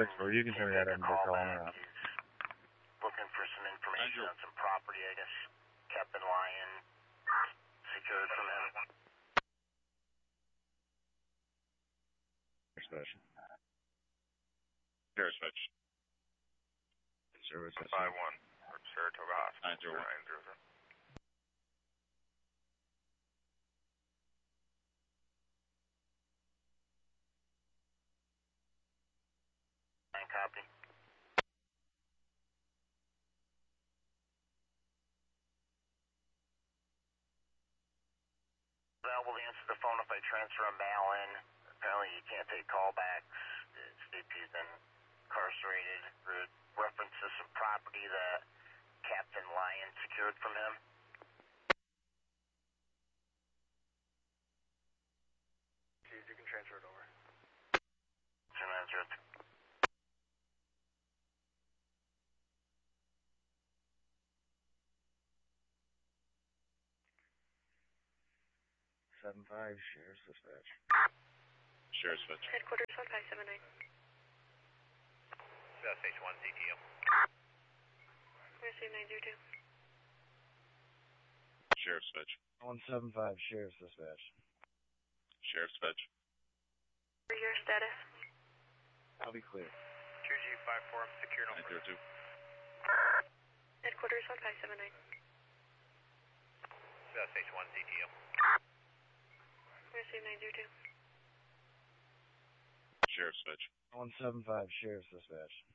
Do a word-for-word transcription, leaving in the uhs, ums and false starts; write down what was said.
six four, you can send me that info call now. Looking for some information on some property, I guess. Captain Lyon secured from him. Special. Zero switch. Service. Five one. Saratoga Hospital. Nine zero one. Nine zero zero. Nine copy. Available to answer the phone if I transfer a mail in. Apparently you can't take callbacks. C P's been incarcerated. Re- references some property that Captain Lyon secured from him. You can transfer it over. Two nine zero two. Seven five, Sheriff's Dispatch. Sheriff's Dispatch. Headquarters one five seven nine. S H one Z T O. Receive nine zero two. Sheriff's Dispatch. One seven five, Sheriff's Dispatch. Sheriff's Dispatch. For your status. I'll be clear. two G five four, I'm secure Nine zero two. Headquarters one five seven nine. S H one Z T O. Receive nine zero two. Sheriff's Dispatch. One seven five, Sheriff's Dispatch.